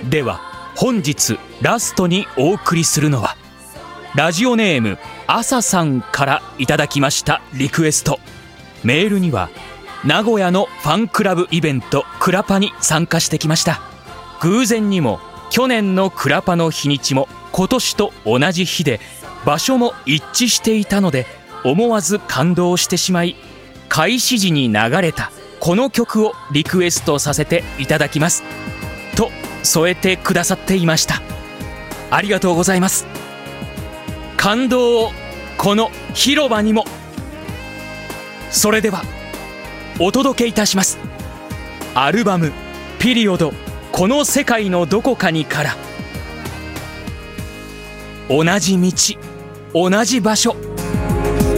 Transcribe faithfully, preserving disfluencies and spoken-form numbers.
では本日ラストにお送りするのはラジオネーム朝さんからいただきましたリクエスト。メールには名古屋のファンクラブイベントクラパに参加してきました。偶然にも去年のクラパの日にちも今年と同じ日で場所も一致していたので思わず感動してしまい、開始時に流れたこの曲をリクエストさせていただきますと添えてくださっていました。ありがとうございます。感動をこの広場にも。それではお届けいたします。アルバムピリオドこの世界のどこかにから、同じ道同じ場所